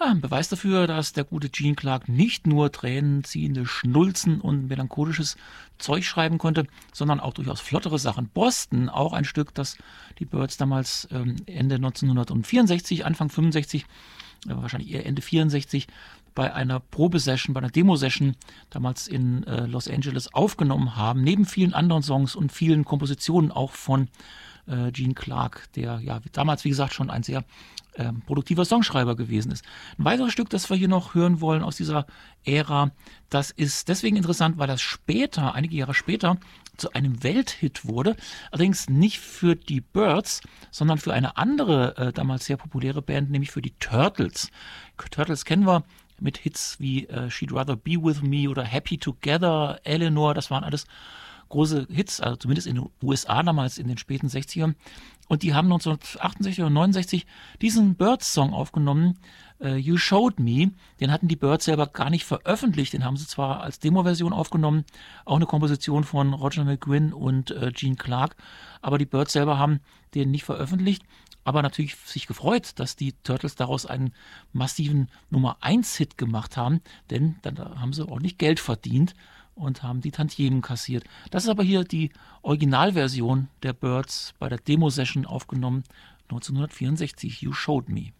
Beweis dafür, dass der gute Gene Clark nicht nur tränenziehende Schnulzen und melancholisches Zeug schreiben konnte, sondern auch durchaus flottere Sachen. Boston, auch ein Stück, das die Byrds damals Ende 1964, Anfang 65, wahrscheinlich eher Ende 64, bei einer Probesession, bei einer Demosession damals in Los Angeles aufgenommen haben, neben vielen anderen Songs und vielen Kompositionen auch von Gene Clark, der ja damals, wie gesagt, schon ein sehr produktiver Songschreiber gewesen ist. Ein weiteres Stück, das wir hier noch hören wollen aus dieser Ära, das ist deswegen interessant, weil das später, einige Jahre später, zu einem Welthit wurde. Allerdings nicht für die Byrds, sondern für eine andere, damals sehr populäre Band, nämlich für die Turtles. Turtles kennen wir mit Hits wie She'd Rather Be With Me oder Happy Together, Eleanor, das waren alles große Hits, also zumindest in den USA damals in den späten 60ern. Und die haben 1968 oder 69 diesen Byrds-Song aufgenommen, You Showed Me. Den hatten die Byrds selber gar nicht veröffentlicht. Den haben sie zwar als Demo-Version aufgenommen, auch eine Komposition von Roger McGuinn und Gene Clark, aber die Byrds selber haben den nicht veröffentlicht, aber natürlich sich gefreut, dass die Turtles daraus einen massiven Nummer-1-Hit gemacht haben, denn dann haben sie ordentlich Geld verdient und haben die Tantiemen kassiert. Das ist aber hier die Originalversion der Byrds bei der Demo-Session aufgenommen 1964, You Showed Me.